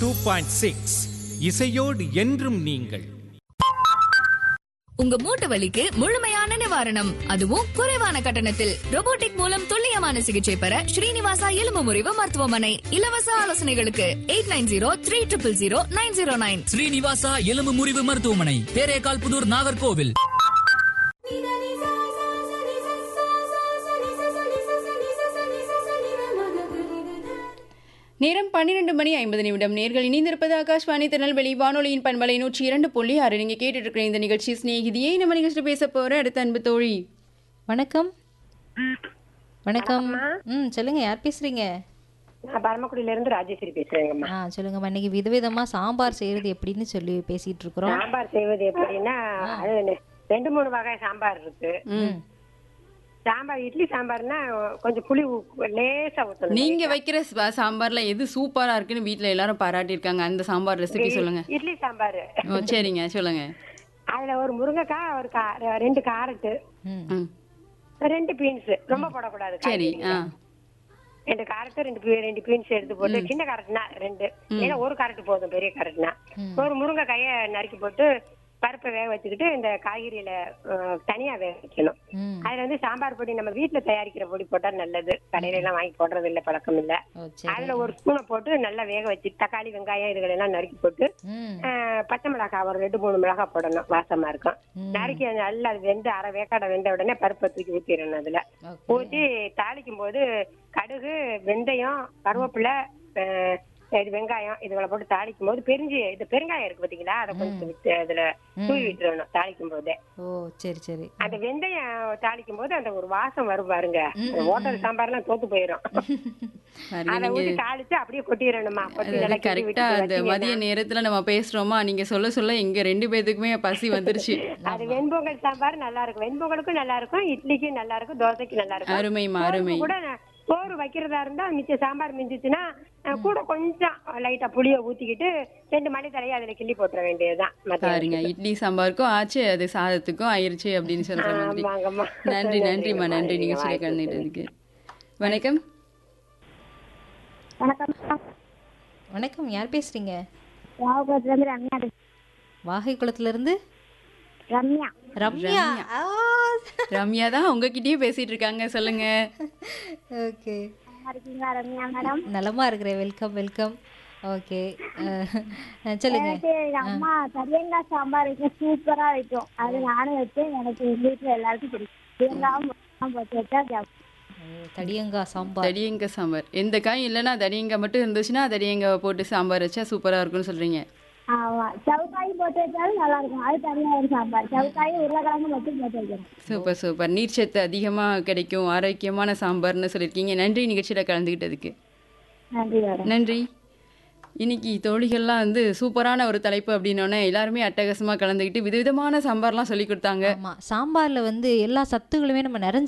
102.6 இசையோடு என்றும் நீங்கள். உங்க மூட்டு வலிக்கு முழுமையான நிவாரணம், அதுவும் குறைவான கட்டணத்தில். ரோபோட்டிக் மூலம் துல்லியமான சிகிச்சை பெற ஸ்ரீனிவாசா எலும்பு முறிவு மருத்துவமனை. இலவச ஆலோசனைகளுக்கு 8903000909. ஸ்ரீனிவாசா எலும்பு முறிவு மருத்துவமனை, தேரேகால் புதூர், நாகர்கோவில். நேரம் 12:50. நேர்கள் இணைந்திருப்பது ஆகாஷ்வாணி திருநெல்வேலி வானொலியின் பண்பலை 102.6. நீங்க கேட்டுட்டு இருக்கிற இந்த நிகழ்ச்சி ஸ்நேகிதியை நம்ம நிகழ்ச்சியில் பேச போற அடுத்த அன்பு தோழி. வணக்கம். வணக்கம். சொல்லுங்க, யார் பேசுறீங்க? நான் பரமக்குடியில இருந்து ராஜேஸ்வரி பேசுறேங்கம்மா. சொல்லுங்கம்மா. இன்னைக்கு விதவிதமா சாம்பார் செய்யறது எப்படின்னு சொல்லி பேசிட்டு இருக்கிறோம். சாம்பார் செய்வது எப்படின்னா, அது 2-3 வகை சாம்பார் இருக்கு. சாம்பார் இட்லி சாம்பார்னா கொஞ்சம் புளி லேசா ஊத்தணும். நீங்க வைக்கிற சாம்பார்ல எது சூப்பரா இருக்குன்னு வீட்ல எல்லாரும் பாராட்டி இருக்காங்க, அந்த சாம்பார் ரெசிபி சொல்லுங்க. இட்லி சாம்பார். சரிங்க, சொல்லுங்க. அதுல ஒரு முருங்கைக்காய், ஒரு 2 கேரட்டு, 2 பீன்ஸ், ரொம்ப போடக்கூடாது. சரி. 2 கேரட், 2 பீன்ஸ் எடுத்து போட்டு, சின்ன கேரட்னா 2, ஏன்னா ஒரு கேரட் போதும், பெரிய கேரட்னா. ஒரு முருங்கைக்காயை நறுக்கி போட்டு பருப்பை வேக வச்சுக்கிட்டு இந்த காய்கறியில தனியா வேக வைக்கணும். அதுல வந்து சாம்பார் பொடி நம்ம வீட்டுல தயாரிக்கிற பொடி போட்டா நல்லது. கடையில எல்லாம் வாங்கி போடுறது இல்ல, பழக்கம் இல்ல. அதுல ஒரு ஸ்பூனை போட்டு நல்லா வேக வச்சு தக்காளி, வெங்காயம் இதுகள் எல்லாம் நறுக்கி போட்டு, பச்சை மிளகாய் ஒரு 2-3 மிளகாய் போடணும், வாசமா இருக்கும். நறுக்கி நல்லா வெந்து அரை வேக்காடை வெந்த உடனே பருப்பை தூக்கி ஊத்திடணும். அதுல ஊத்தி தாளிக்கும் போது கடுகு, வெந்தயம், கருவேப்பிலை, வெங்காயம் இதுகளை போட்டு தாளிக்கும் போது பெருங்காயம் இருக்கு பாத்தீங்களா, அதை கொஞ்சம் விட்டு அதுல தூவி விட்டுறணும் தாளிக்கும் போதே. சரி. அந்த வெந்தயம் தாளிக்கும் போது அந்த ஒரு வாசம் வரும் பாருங்க. ஹோட்டல் சாம்பார்லாம் தோத்து போயிடும். அதை ஊத்தி தாளிச்சு அப்படியே கொட்டிடணுமா. கரெக்டா அந்த மதிய நேரத்துல நம்ம பேசுறோமா, நீங்க சொல்ல சொல்ல எங்க 2 பேத்துக்குமே பசி வந்துருச்சு. அது வெண்பொங்கல் சாம்பார் நல்லா இருக்கும். வெண்பொங்கலுக்கும் நல்லா இருக்கும், இட்லிக்கும் நல்லா இருக்கும், தோசைக்கும் நல்லா இருக்கும். அருமைமா, அருமை. கூட சோறு வைக்கிறதா இருந்தா மிச்ச சாம்பார் மிஞ்சிச்சுன்னா கூட கொஞ்சம் லைட்டா புளிய ஊத்திக்கிட்டு 2 மணி தலையை அதுல கிள்ளி போட்டுற வேண்டியதுதான். பாருங்க, இட்லி சாம்பாருக்கும் ஆச்சு, அது சாதத்துக்கும் ஆயிருச்சு அப்படின்னு சொல்ற மாதிரி. நன்றிமா, நன்றி நிகழ்ச்சியில கலந்துட்டதுக்கு. வணக்கம். வணக்கம், யார் பேசுறீங்க? வாகைக்குளத்துல இருந்து ரம்யா. ரம்யா. ரம்யா தான் உங்ககிட்டயும் பேசிட்டு இருக்காங்க, சொல்லுங்க. Okay, Ramya madam. நலமா இருக்கிறேன். வெல்கம். ஓகே, சொல்லுங்க. அம்மா தடியங்காய் சாம்பார் வைக்க சூப்பரா வைக்கும். அது நானும் வச்சேன், எனக்கு வீட்டுல எல்லாருக்கும் பிடிக்கும். தடியங்காய் சாம்பார். எந்த காயும் இல்லைன்னா தடியங்காய் மட்டும் இருந்துச்சுன்னா தடியங்காய் போட்டு சாம்பார் வச்சா சூப்பரா இருக்கும்னு சொல்றீங்க. ஆமா, சவுக்காய் போட்டு வச்சாலும் நல்லா இருக்கும். அது தனியா ஒரு சாம்பார். சவுக்காய் உருளைக்கிழங்கு மட்டும் போட்டு வைக்கிறோம். சூப்பர். நீர்ச்சத்து அதிகமா கிடைக்கும், ஆரோக்கியமான சாம்பார்னு சொல்லியிருக்கீங்க. நன்றி நிகழ்ச்சியில கலந்துகிட்டதுக்கு. நன்றி. இன்னைக்கு தோழிகள்லாம் வந்து சூப்பரான ஒரு தலைப்பு அப்படின்னோடனே எல்லாருமே அட்டகாசமா கலந்துக்கிட்டு விதவிதமான சாம்பார்லாம் சொல்லி கொடுத்தாங்க. சாம்பார்ல வந்து எல்லா சத்துகளுமே நம்ம நிறைஞ்ச